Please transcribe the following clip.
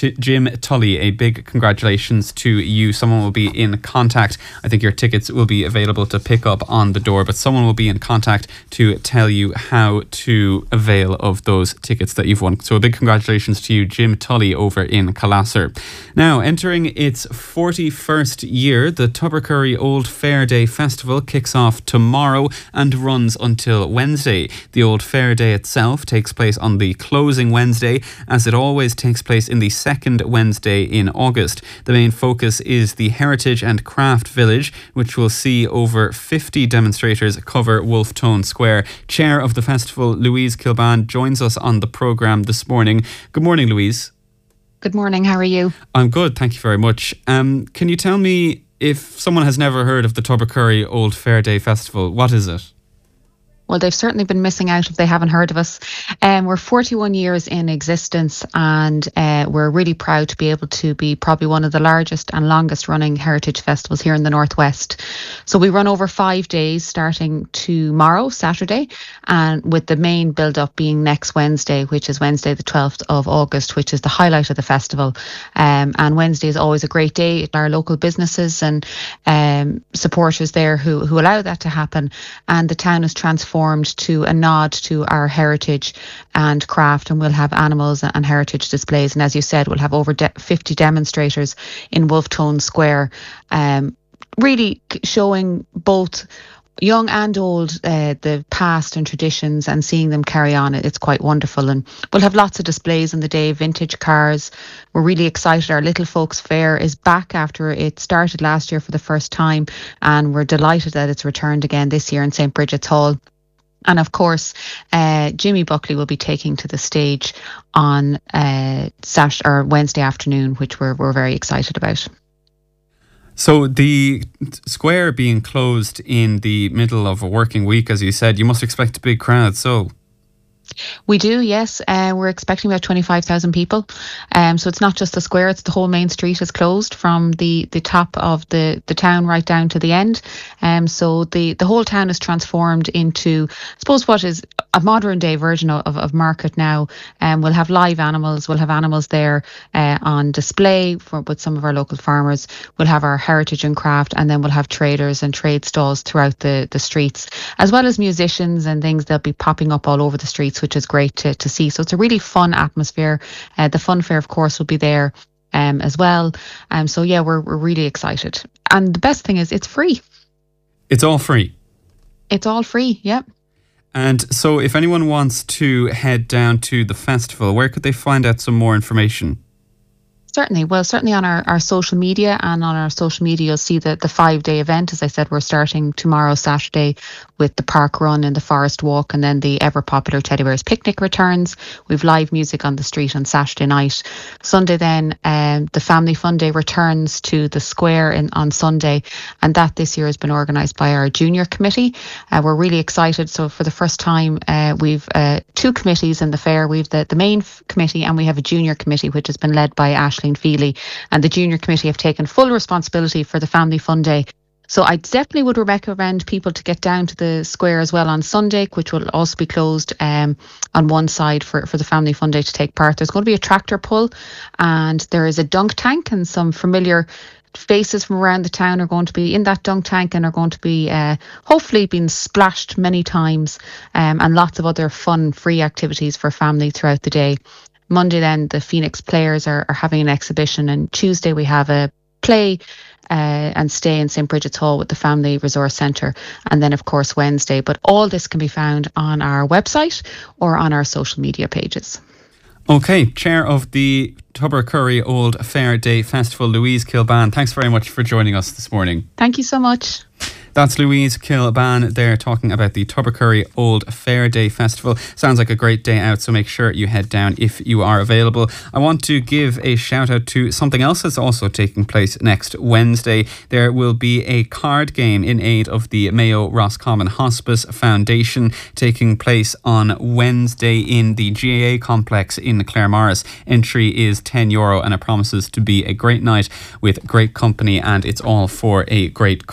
Jim Tully, a big congratulations to you. Someone will be in contact. I think your tickets will be available to pick up on the door, but someone will be in contact to tell you how to avail of those tickets that you've won. So a big congratulations to you, Jim Tully, over in Calasser. Now, entering its 41st year, the Tubbercurry Old Fair Day Festival kicks off tomorrow and runs until Wednesday. The Old Fair Day itself takes place on the closing Wednesday, as it always takes place in the second Wednesday in August. The main focus is the Heritage and Craft Village, which will see over 50 demonstrators cover Wolfetone Square. Chair of the festival, Louise Kilban, joins us on the programme this morning. Good morning, Louise. Good morning, how are you? I'm good, thank you very much. Can you tell me, if someone has never heard of the Tubbercurry Old Fair Day Festival, what is it? Well, they've certainly been missing out if they haven't heard of us. We're 41 years in existence, and we're really proud to be able to be probably one of the largest and longest running heritage festivals here in the Northwest. So we run over 5 days, starting tomorrow, Saturday, and with the main build-up being next Wednesday, which is Wednesday the 12th of August, which is the highlight of the festival. And Wednesday is always a great day. Our local businesses and supporters there who allow that to happen, and the town is transformed to a nod to our heritage and craft, and we'll have animals and heritage displays, and as you said, we'll have over 50 demonstrators in Wolfetone Square, really showing both young and old the past and traditions, and seeing them carry on. It's quite wonderful, and we'll have lots of displays on the day, vintage cars. We're really excited. Our Little Folks Fair is back after it started last year for the first time, and we're delighted that it's returned again this year in St. Bridget's Hall. And of course, Jimmy Buckley will be taking to the stage on Saturday or Wednesday afternoon, which we're very excited about. So the square being closed in the middle of a working week, as you said, you must expect a big crowd. So we do, yes. We're expecting about 25,000 people. So it's not just the square, it's the whole main street is closed from the top of the town right down to the end. So the whole town is transformed into, I suppose, what is a modern day version of market now. We'll have live animals. We'll have animals there on display with some of our local farmers. We'll have our heritage and craft, and then we'll have traders and trade stalls throughout the streets, as well as musicians and things. They'll be popping up all over the streets, which is great to see. So it's a really fun atmosphere. The fun fair, of course, will be there as well. So yeah, we're really excited. And the best thing is it's free. It's all free? It's all free, yeah. And so if anyone wants to head down to the festival, where could they find out some more information? Certainly. Well, certainly on our social media, and on our social media you'll see the 5-day event. As I said, we're starting tomorrow, Saturday, with the park run and the forest walk, and then the ever popular Teddy Bears picnic returns. We've live music on the street on Saturday night. Sunday then, the Family Fun Day returns to the square on Sunday, and that this year has been organised by our junior committee. We're really excited. So for the first time, we've 2 committees in the fair. We've the main committee, and we have a junior committee which has been led by Aisling Feely, and the junior committee have taken full responsibility for the Family Fun Day. So I definitely would recommend people to get down to the square as well on Sunday, which will also be closed on one side for the Family Fun Day to take part. There's going to be a tractor pull, and there is a dunk tank, and some familiar faces from around the town are going to be in that dunk tank and are going to be hopefully being splashed many times, and lots of other fun free activities for family throughout the day. Monday then, the Phoenix Players are having an exhibition, and Tuesday we have a play and stay in St. Bridget's Hall with the Family Resource Centre, and then of course Wednesday. But all this can be found on our website or on our social media pages. Okay, Chair of the Tubbercurry Old Fair Day Festival, Louise Kilban, thanks very much for joining us this morning. Thank you so much. That's Louise Kilban there talking about the Tubbercurry Old Fair Day Festival. Sounds like a great day out, so make sure you head down if you are available. I want to give a shout out to something else that's also taking place next Wednesday. There will be a card game in aid of the Mayo Roscommon Hospice Foundation taking place on Wednesday in the GAA complex in Claremorris. Entry is €10 and it promises to be a great night with great company, and it's all for a great